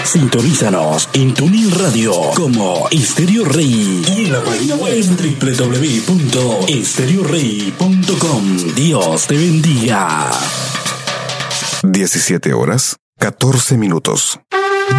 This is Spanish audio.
Sintonízanos en TuneIn Radio como Estéreo Rey y en la página web www.estereorey.com. Dios te bendiga. 17 horas, 14 minutos.